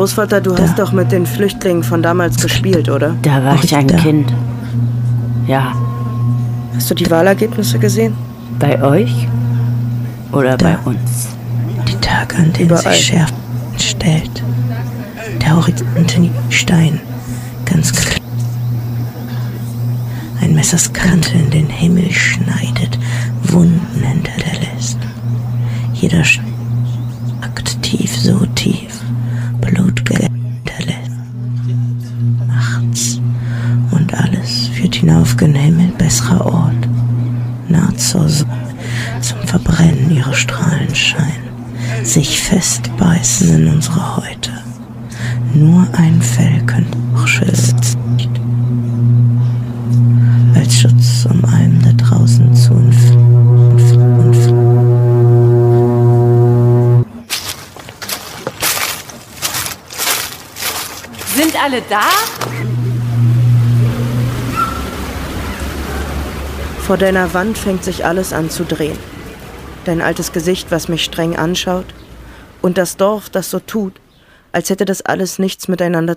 Großvater, du hast doch mit den Flüchtlingen von damals gespielt, oder? Da war ich ein Kind. Ja. Hast du die Wahlergebnisse gesehen? Bei euch? Oder bei uns? Die Tage, an denen Überall. sich Schärfe stellt. Der Horizont in Stein. Ganz klar. Ein Messers Kante in den Himmel schneidet, Wunden hinterlässt. Jeder Akt tief, so tief, Blut hinterlässt. Nachts und alles führt hinauf gen Himmel, besserer Ort. Nah zur Sonne, zum Verbrennen ihre Strahlen scheinen, sich festbeißen in unsere Häute. Nur ein Fell könnte auch schützen. Als Schutz, um einem da draußen zu Sind alle da? Vor deiner Wand fängt sich alles an zu drehen. Dein altes Gesicht, was mich streng anschaut, und das Dorf, das so tut, als hätte das alles nichts miteinander